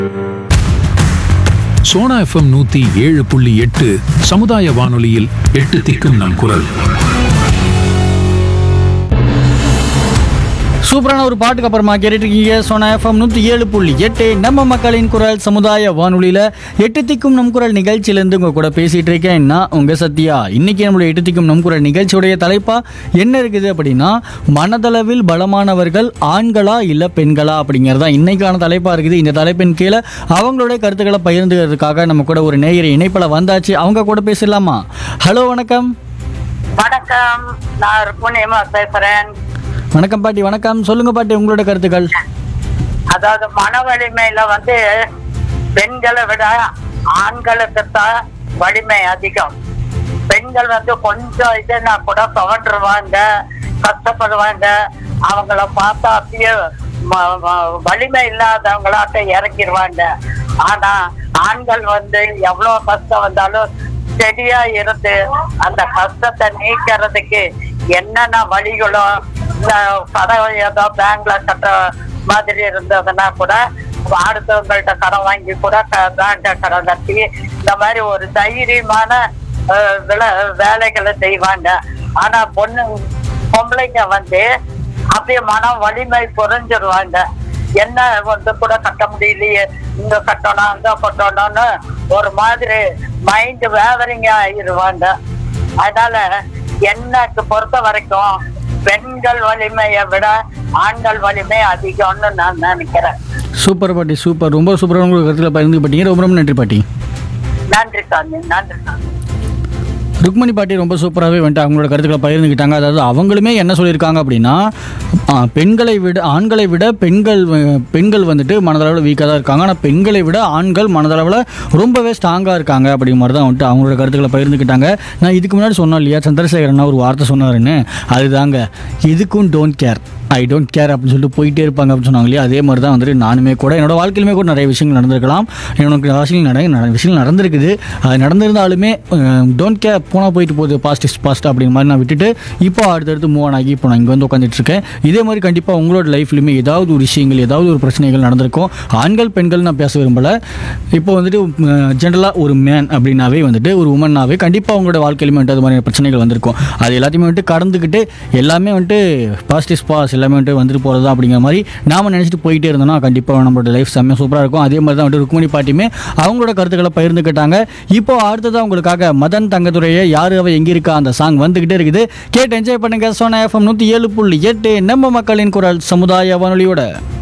Sona FM 107.8 சமுதாய வானொலியில் 8 திக்கும் நம் குரல். சூப்பரான ஒரு பாட்டுக்கு அப்புறமா கேட்டுட்டு இருக்கீங்க சோனா எஃப்எம் 107.8 நம்ம மக்களின் குரல் சமுதாய வானொலியில் 8 திக்கும் நம் குரல் நிகழ்ச்சியிலேருந்து உங்கள் கூட பேசிகிட்டு இருக்கேன் நான் உங்கள் சத்யா. இன்றைக்கி நம்மளுடைய 8 திக்கும் நம் குரல் நிகழ்ச்சியுடைய தலைப்பாக என்ன இருக்குது அப்படின்னா, மனதளவில் பலமானவர்கள் ஆண்களா இல்லை பெண்களா அப்படிங்கிறது தான் இன்றைக்கான தலைப்பாக இருக்குது. இந்த தலைப்பின் கீழே அவங்களுடைய கருத்துக்களை பகிர்ந்துக்கிறதுக்காக நம்ம கூட ஒரு நேயர் இணைப்பில் வந்தாச்சு. அவங்க கூட பேசலாமா? ஹலோ, வணக்கம். வணக்கம், நான் ருக்மணியம்மா பேசுறேன். வணக்கம் பாட்டி. வணக்கம், சொல்லுங்க பாட்டி உங்களோட கருத்துக்கள். அதாவது மன வலிமையில பெண்களை விட ஆண்களுக்கு தான் வலிமை அதிகம். பெண்கள் கொஞ்சம் இதுனா கூட துவண்டுருவாங்க, கஷ்டப்படுவாங்க. அவங்கள பார்த்தா அப்படியே வலிமை இல்லாதவங்களாட்ட இறக்கிடுவாங்க. ஆனா ஆண்கள் எவ்வளவு கஷ்டம் வந்தாலும் சரியா இருந்து அந்த கஷ்டத்தை நீக்கிறதுக்கு என்னென்ன வழிகளோ, கடன் ஏதோ பேங்க்ல கட்ட மாதிரி இருந்ததுன்னா கூட அடுத்தவங்கள்ட்ட கடன் வாங்கி கூட பேங்க்ல கடன் கட்டி இந்த மாதிரி ஒரு தைரியமான வேலைகளை செய்வாங்க. ஆனா பொம்பளைங்க அப்படியே மன வலிமை குறைஞ்சிருவாங்க. என்ன கூட கட்ட முடியலையே, இங்க கட்டணும் அங்க கட்டணும்னு ஒரு மாதிரி மைண்ட் வேவரிங்க ஆயிடுவாங்க. அதனால எனக்கு பொறுத்த வரைக்கும் பெண்கள் வலிமையை விட ஆண்கள் வலிமை அதிகம்னு நான் நினைக்கிறேன். சூப்பர் பாட்டி, சூப்பர். ரொம்ப சூப்பரான உங்களுக்கு கருத்துல பகிர்ந்து பாட்டீங்க. ரொம்ப ரொம்ப நன்றி பாட்டி. நன்றி சாமி, நன்றி சாமி. ருக்மணி பாட்டி ரொம்ப சூப்பராகவே அவங்களோட கருத்துக்களை பகிர்ந்துக்கிட்டாங்க. அதாவது அவங்களுமே என்ன சொல்லியிருக்காங்க அப்படின்னா, ஆண்களை விட பெண்கள் மனதளவில் வீக்காக தான் இருக்காங்க. ஆனால் பெண்களை விட ஆண்கள் மனதளவில் ரொம்பவே ஸ்ட்ராங்காக இருக்காங்க அப்படிங்கிற மாதிரி தான் அவங்களோட கருத்துக்களை பகிர்ந்துக்கிட்டாங்க. நான் இதுக்கு முன்னாடி சொன்னோம் இல்லையா, சந்திரசேகரன் ஒரு வார்த்தை சொன்னாருன்னு, அதுதாங்க இதுக்கும் don't care, I don't care அப்படின்னு சொல்லிட்டு போயிட்டே இருப்பாங்க அப்படின்னு சொன்னாங்க இல்லையா. அதே மாதிரி தான் நானுமே கூட என்னோட வாழ்க்கையிலுமே கூட நிறைய விஷயங்கள் நடந்திருக்கலாம். எனக்கு விஷயங்கள் நடந்திருக்குது. அது நடந்திருந்தாலுமே டோன்ட் கேர், போனால் போயிட்டு போகுது, பாஸ்ட் இஸ் பாஸ்ட் அப்படிங்கிற மாதிரி நான் விட்டுட்டு இப்போ அடுத்தடுத்து மூவ் ஆன் ஆகி இப்போ நான் இங்கே உட்காந்துட்டு இருக்கேன். இதே மாதிரி கண்டிப்பாக உங்களோட லைஃப்லையுமே ஏதாவது ஒரு விஷயங்கள், ஏதாவது ஒரு பிரச்சனைகள் நடந்திருக்கும். ஆண்கள் பெண்கள் நான் பேச விரும்பலை. இப்போ ஜென்ரலாக ஒரு மேன் அப்படின்னாவே ஒரு உமன்னாவே கண்டிப்பாக உங்களோட வாழ்க்கையிலுமே அது மாதிரியான பிரச்சனைகள் வந்திருக்கும். அது எல்லாத்தையுமே கடந்துக்கிட்டு எல்லாமே பாஸ்ட் இஸ் பாஸ்ட், எல்லாமே வந்துட்டு போகிறது அப்படிங்கிற மாதிரி நாம் நினச்சிட்டு போயிட்டே இருந்தோம்னா கண்டிப்பாக நம்மளோட லைஃப் செம்மையாக சூப்பராக இருக்கும். அதே மாதிரி தான் ருக்மணி பாட்டியுமே அவங்களோட கருத்துக்களை பகிர்ந்துக்கிட்டாங்க. இப்போ அடுத்ததான் உங்களுக்காக மதன் தங்கத்துறையை யாரு அவ எங்கே இருக்கா அந்த சாங் வந்துக்கிட்டே இருக்குது. கேட்டு என்ஜாய் பண்ணுங்க. சோனா எஃப்எம் 107.8 நம்ம மக்களின் குரல் சமுதாய வானொலியோட.